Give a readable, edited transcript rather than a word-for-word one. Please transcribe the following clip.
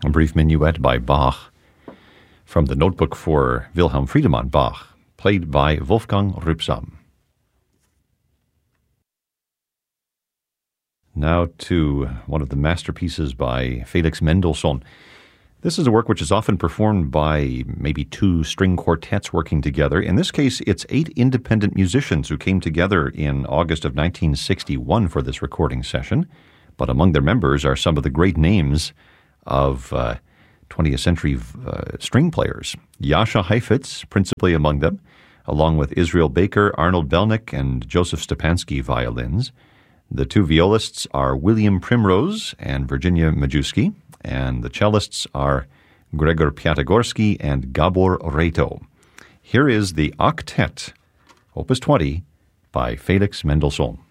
A brief minuet by Bach from the notebook for Wilhelm Friedemann Bach, played by Wolfgang Rübsam. Now to one of the masterpieces by Felix Mendelssohn. This is a work which is often performed by maybe two string quartets working together. In this case, it's 8 independent musicians who came together in August of 1961 for this recording session. But among their members are some of the great names of 20th century string players. Jascha Heifetz, principally among them, along with Israel Baker, Arnold Belnick, and Joseph Stepansky violins. The two violists are William Primrose and Virginia Majewski, and the cellists are Gregor Piatigorsky and Gabor Reto. Here is the Octet, Opus 20, by Felix Mendelssohn.